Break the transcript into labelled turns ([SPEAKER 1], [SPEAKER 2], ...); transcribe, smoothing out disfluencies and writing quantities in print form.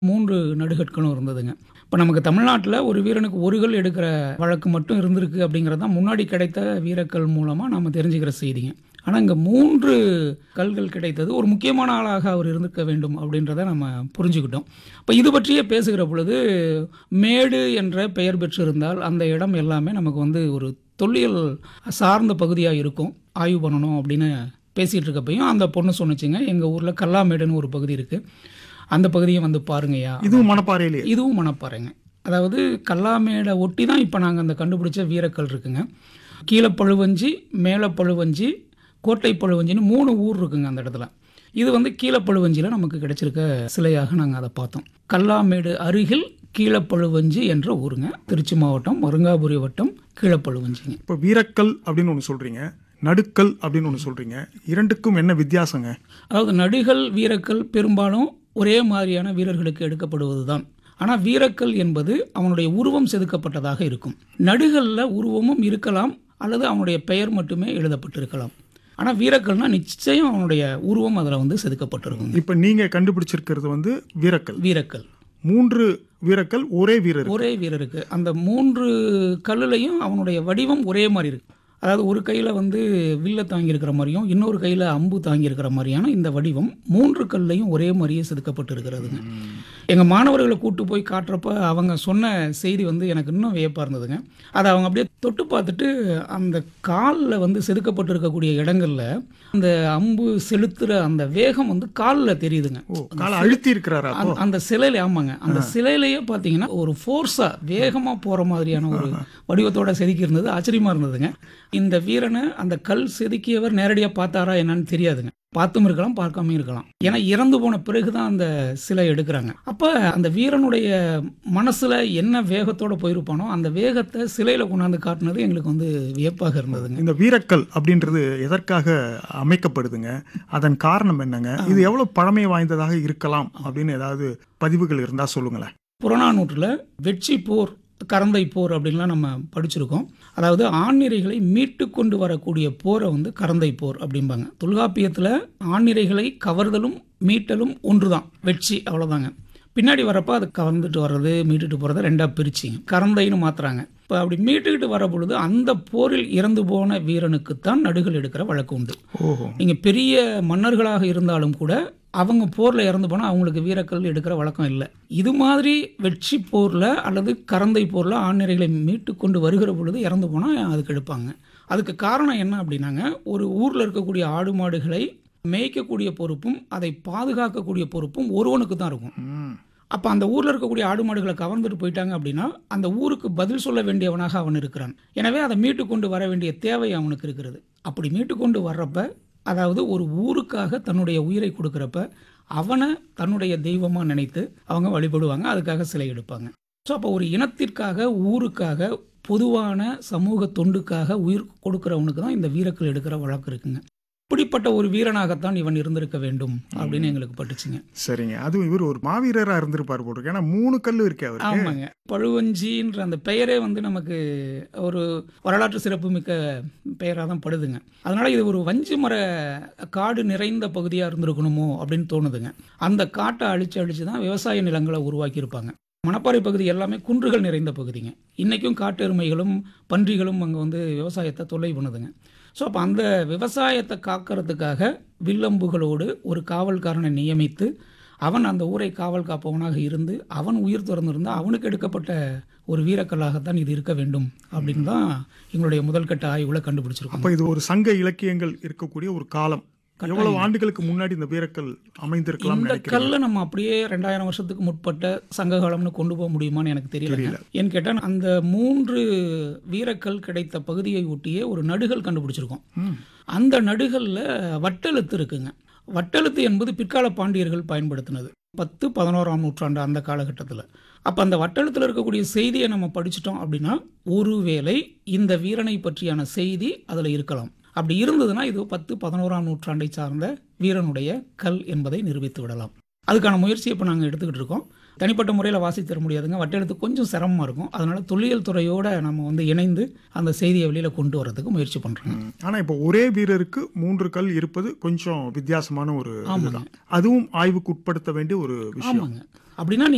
[SPEAKER 1] 3 நடுகற்களும் இருந்ததுங்க. இப்ப நமக்கு தமிழ்நாட்டுல ஒரு வீரனுக்கு 1 கல் எடுக்கிற வழக்கு மட்டும் இருந்திருக்கு அப்படிங்கிறது தான் முன்னாடி கிடைத்த வீரக்கல் மூலமா நாம தெரிஞ்சுக்கிற செய்திங்க. ஆனா இங்க 3 கல்கள் கிடைத்தது. ஒரு முக்கியமான ஆளாக அவர் இருந்திருக்க வேண்டும் அப்படின்றத நம்ம புரிஞ்சுக்கிட்டோம். இப்ப இது பற்றியே பேசுகிற பொழுது, மேடு என்ற பெயர் பெற்றிருந்தால் அந்த இடம் எல்லாமே நமக்கு ஒரு தொல்லியல் சார்ந்த பகுதியா இருக்கும். ஆய்வு பண்ணணும் அப்படின்னு பேசிட்டு இருக்கப்பயும் அந்த பொண்ணு சொன்னுச்சுங்க, எங்க ஊர்ல கல்லாமேடுன்னு ஒரு பகுதி இருக்கு. அந்த பகுதியை பாருங்கய்யா.
[SPEAKER 2] இதுவும் மணப்பாறையிலே?
[SPEAKER 1] இதுவும் மணப்பாறைங்க. அதாவது கல்லாமேடை ஒட்டி தான் இப்போ நாங்கள் அந்த கண்டுபிடிச்ச வீரக்கல் இருக்குங்க. கீழப்பழுவஞ்சி, மேலப்பழுவஞ்சி, கோட்டைப்பழுவஞ்சின்னு 3 ஊர் இருக்குங்க அந்த இடத்துல. இது கீழப்பழுவஞ்சியில் நமக்கு கிடைச்சிருக்க சிலையாக நாங்கள் அதை பார்த்தோம். கல்லாமேடு அருகில் கீழப்பழுவஞ்சி என்ற ஊருங்க. திருச்சி மாவட்டம், மருங்காபுரி வட்டம், கீழப்பழுவஞ்சிங்க.
[SPEAKER 2] இப்போ வீரக்கல் அப்படின்னு ஒன்று சொல்கிறீங்க, நடுக்கல் அப்படின்னு ஒன்று சொல்கிறீங்க. இரண்டுக்கும் என்ன வித்தியாசங்க?
[SPEAKER 1] அதாவது நடுகல், வீரக்கல் பெரும்பாலும் ஒரே மாதிரியான வீரர்களுக்கு எடுக்கப்படுவது தான். ஆனால் வீரக்கல் என்பது அவனுடைய உருவம் செதுக்கப்பட்டதாக இருக்கும். நடுகல்ல உருவமும் இருக்கலாம் அல்லது அவனுடைய பெயர் மட்டுமே எழுதப்பட்டிருக்கலாம். ஆனால் வீரக்கல்னா நிச்சயம் அவனுடைய உருவம் அதில் செதுக்கப்பட்டிருக்கும்.
[SPEAKER 2] இப்போ நீங்கள் கண்டுபிடிச்சிருக்கிறது வீரக்கல்.
[SPEAKER 1] வீரக்கல்
[SPEAKER 2] 3 வீரக்கல் ஒரே வீரர்.
[SPEAKER 1] ஒரே வீரருக்கு அந்த 3 கல்லுலையும் அவனுடைய வடிவம் ஒரே மாதிரி இருக்கு. அதாவது ஒரு கையில் வில்ல தாங்கியிருக்கிற மாதிரியும் இன்னொரு கையில் அம்பு தாங்கியிருக்கிற மாதிரியான இந்த வடிவம் 3 கல்லையும் ஒரே மாதிரியே செதுக்கப்பட்டு இருக்கிறதுங்க. எங்கள் மாணவர்களை கூட்டு போய் காட்டுறப்ப அவங்க சொன்ன செய்தி எனக்கு இன்னும் வியப்பாக இருந்ததுங்க. அதை அவங்க அப்படியே தொட்டு பார்த்துட்டு அந்த காலில் செதுக்கப்பட்டு இருக்கக்கூடிய இடங்கள்ல அந்த அம்பு செலுத்துகிற அந்த வேகம் காலில் தெரியுதுங்க.
[SPEAKER 2] காலை அழுத்தி இருக்கிறாரா
[SPEAKER 1] அந்த சிலையில? ஆமாங்க. அந்த சிலையிலேயே பார்த்தீங்கன்னா ஒரு ஃபோர்ஸாக வேகமாக போகிற மாதிரியான ஒரு வடிவத்தோட செதுக்கி இருந்தது. ஆச்சரியமாக இருந்ததுங்க. இந்த வீரனை அந்த கல் செதுக்கியவர் நேரடியாக பார்த்தாரா என்னன்னு தெரியாதுங்க. பார்த்தும் இருக்கலாம், பார்க்காம இருக்கலாம். ஏன்னா இறந்து போன பிறகுதான் அந்த சிலை எடுக்கிறாங்க. அப்ப அந்த வீரனுடைய மனசுல என்ன வேகத்தோட போயிருப்பானோ அந்த வேகத்தை சிலையில கொண்டாந்து காட்டினது எங்களுக்கு வியப்பாக இருந்ததுங்க.
[SPEAKER 2] இந்த வீரக்கல் அப்படின்றது எதற்காக அமைக்கப்படுதுங்க? அதன் காரணம் என்னங்க? இது எவ்வளவு பழமை வாய்ந்ததாக இருக்கலாம் அப்படின்னு ஏதாவது பதிவுகள் இருந்தா சொல்லுங்களேன்.
[SPEAKER 1] புறநானூற்றுல வெற்றி போர், கரந்தை போர் அப்படின்லாம் நம்ம படிச்சிருக்கோம். அதாவது ஆண்நிறைகளை மீட்டு கொண்டு வரக்கூடிய போரை கரந்தை போர் அப்படிம்பாங்க. தொல்காப்பியத்தில் ஆண்நிறைகளை கவர்தலும் மீட்டலும் ஒன்றுதான், வெற்றி, அவ்வளோதாங்க. பின்னாடி வரப்போ அதை கவர்ந்துட்டு வர்றது, மீட்டுட்டு போகிறத 2ஆக பிரிச்சிங்க, கரந்தைன்னு மாற்றுறாங்க. இப்போ அப்படி மீட்டுக்கிட்டு வர பொழுது அந்த போரில் இறந்து போன வீரனுக்குத்தான் நடுகள் எடுக்கிற வழக்கு உண்டு. நீங்கள் பெரிய மன்னர்களாக இருந்தாலும் கூட அவங்க போரில் இறந்து போனால் அவங்களுக்கு வீரக்கல் எடுக்கிற வழக்கம் இல்லை. இது மாதிரி வெற்றி போரில் அல்லது கரந்தை போரில் ஆண்நிறைகளை மீட்டு கொண்டு வருகிற பொழுது இறந்து போனால் அதுக்கு எடுப்பாங்க. அதுக்கு காரணம் என்ன அப்படின்னாங்க, ஒரு ஊரில் இருக்கக்கூடிய ஆடு மாடுகளை மேய்க்கக்கூடிய பொறுப்பும் அதை பாதுகாக்கக்கூடிய பொறுப்பும் ஒருவனுக்கு தான் இருக்கும். அப்போ அந்த ஊரில் இருக்கக்கூடிய ஆடு மாடுகளை கவர்ந்துட்டு போயிட்டாங்க அப்படின்னா அந்த ஊருக்கு பதில் சொல்ல வேண்டியவனாக அவன் இருக்கிறான். எனவே அதை மீட்டு கொண்டு வர வேண்டிய தேவை அவனுக்கு இருக்கிறது. அப்படி மீட்டு கொண்டு வர்றப்ப, அதாவது ஒரு ஊருக்காக தன்னுடைய உயிரை கொடுக்குறப்ப அவனை தன்னுடைய தெய்வமாக நினைத்து அவங்க வழிபடுவாங்க, அதுக்காக சிலை எடுப்பாங்க. ஸோ அப்போ ஒரு இனத்திற்காக, ஊருக்காக, பொதுவான சமூக தொண்டுக்காக உயிர் கொடுக்குறவனுக்கு தான் இந்த வீரக்கல் எடுக்கிற வழக்கு இருக்குங்க. இப்படிப்பட்ட ஒரு வீரனாகத்தான் இவன் இருந்திருக்க வேண்டும் அப்படின்னு எங்களுக்கு பட்டுச்சுங்க.
[SPEAKER 2] சரிங்க. அதுவும் இவர் ஒரு மாவீரராக இருந்திருப்பார் போட்டிருக்கு. ஏன்னா 3 கல் இருக்கே அவருக்கு.
[SPEAKER 1] ஆமாங்க. பழுவஞ்சின்ற அந்த பெயரே நமக்கு ஒரு வரலாற்று சிறப்பு மிக்க பெயராக தான் படுதுங்க. அதனால இது ஒரு வஞ்சி மர காடு நிறைந்த பகுதியாக இருந்திருக்கணுமோ அப்படின்னு தோணுதுங்க. அந்த காட்டை அழிச்சு தான் விவசாய நிலங்களை உருவாக்கியிருப்பாங்க. மணப்பாறை பகுதி எல்லாமே குன்றுகள் நிறைந்த பகுதிங்க. இன்றைக்கும் காட்டு எருமைகளும் பன்றிகளும் அங்கே விவசாயத்தை தொல்லை பண்ணுதுங்க. ஸோ அப்போ அந்த விவசாயத்தை காக்கிறதுக்காக வில்லம்புகளோடு ஒரு காவல்காரனை நியமித்து அவன் அந்த ஊரை காவல் காப்பவனாக இருந்து அவன் உயிர் துறந்திருந்தால் அவனுக்கு எடுக்கப்பட்ட ஒரு வீரக்கல்லாகத்தான் இது இருக்க வேண்டும் அப்படின்னு தான் எங்களுடைய முதல்கட்ட ஆய்வுகளை கண்டுபிடிச்சிருக்கோம்.
[SPEAKER 2] அப்போ இது ஒரு சங்க இலக்கியங்கள் இருக்கக்கூடிய ஒரு காலம். எவ்வளவு ஆண்டுகளுக்கு முன்னாடி இந்த வீரக்கல் அமைந்திருக்கலாம்?
[SPEAKER 1] இந்த கல்லை நம்ம அப்படியே 2000 வருஷத்துக்கு முற்பட்ட சங்க காலம்னு கொண்டு போக முடியுமான்னு எனக்கு தெரியல. ஏன்னு கேட்டால் அந்த 3 வீரக்கல் கிடைத்த பகுதியை ஒட்டியே ஒரு நடுகள் கண்டுபிடிச்சிருக்கோம். அந்த நடுகளில் வட்டெழுத்து இருக்குங்க. வட்டெழுத்து என்பது பிற்கால பாண்டியர்கள் பயன்படுத்தினது 10, 11ஆம் நூற்றாண்டு அந்த காலகட்டத்தில். அப்போ அந்த வட்டெழுத்தில் இருக்கக்கூடிய செய்தியை நம்ம படிச்சிட்டோம் அப்படின்னா ஒருவேளை இந்த வீரனை பற்றியான செய்தி அதில் இருக்கலாம். அப்படி இருந்ததுன்னா இது 10, 11ஆம் நூற்றாண்டை சார்ந்த வீரனுடைய கல் என்பதை நிரூபித்து விடலாம். அதுக்கான முயற்சியை இப்போ நாங்கள் எடுத்துக்கிட்டு இருக்கோம். தனிப்பட்ட முறையில் வாசி தர முடியாதுங்க. வட்டெழுத்து கொஞ்சம் சிரமமாக இருக்கும். அதனால் தொல்லியல் துறையோடு நம்ம இணைந்து அந்த செய்தியை வெளியில் கொண்டு வரதுக்கு முயற்சி பண்ணுறோம்.
[SPEAKER 2] ஆனால் இப்போ ஒரே வீரருக்கு 3 கல் இருப்பது கொஞ்சம் வித்தியாசமான ஒரு, அதுவும் ஆய்வுக்கு உட்படுத்த வேண்டிய ஒரு விஷயம்.
[SPEAKER 1] ஆமாங்க. அப்படின்னா